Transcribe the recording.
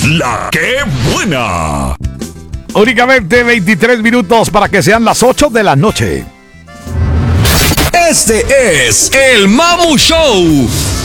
La que buena. Únicamente 23 minutos para que sean las 8 de la noche. Este es el Mamu Show.